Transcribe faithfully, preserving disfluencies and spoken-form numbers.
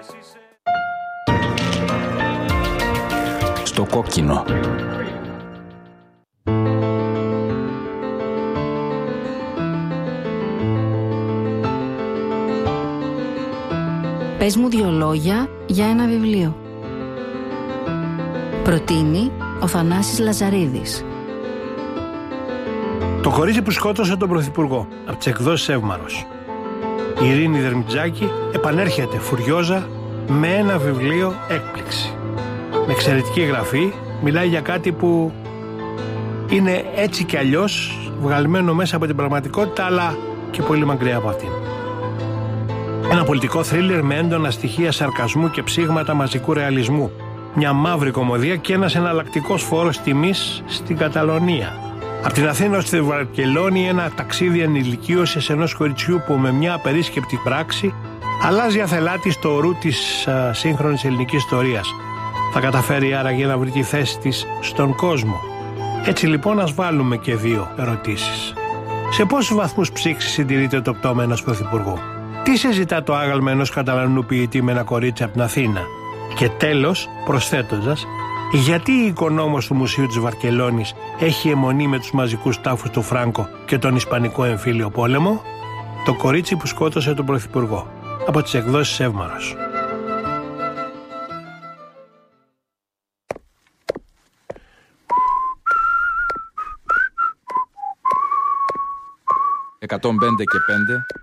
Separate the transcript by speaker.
Speaker 1: Στο κόκκινο.
Speaker 2: Πες μου δύο λόγια για ένα βιβλίο. Προτείνει ο Θανάσης Λαζαρίδης.
Speaker 3: Το κορίτσι που σκότωσε τον Πρωθυπουργό, από τις εκδόσεις Εύμαρος. Η Ειρήνη Δερμιτζάκη επανέρχεται φουριόζα με ένα βιβλίο έκπληξη. Με εξαιρετική γραφή, μιλάει για κάτι που είναι έτσι κι αλλιώς βγαλμένο μέσα από την πραγματικότητα, αλλά και πολύ μακριά από αυτήν. Ένα πολιτικό θρίλερ με έντονα στοιχεία σαρκασμού και ψήγματα μαζικού ρεαλισμού. Μια μαύρη κωμωδία και ένας εναλλακτικός φόρος τιμής στην Καταλωνία. Από την Αθήνα ως τη Βαρκελόνη, ένα ταξίδι ενηλικίωσης ενός κοριτσιού που με μια απερίσκεπτη πράξη αλλάζει αθελάτη στο ορού της α, σύγχρονης ελληνικής ιστορίας. Θα καταφέρει άραγε να βρει τη θέση της στον κόσμο? Έτσι λοιπόν ας βάλουμε και δύο ερωτήσεις. Σε πόσους βαθμούς ψήξης συντηρείται το πτώμα ενός πρωθυπουργού? Τι συζητά το άγαλμα ενός Καταλανού ποιητή με ένα κορίτσι από την Αθήνα? Και τέλος, προσθέτοντας, γιατί η οικονόμος του Μουσείου της Βαρκελόνης έχει αιμονή με τους μαζικούς τάφους του Φράνκο και τον Ισπανικό εμφύλιο πόλεμο? Το κορίτσι που σκότωσε τον Πρωθυπουργό, από τις εκδόσεις Εύμαρος.
Speaker 1: εκατόν πέντε και πέντε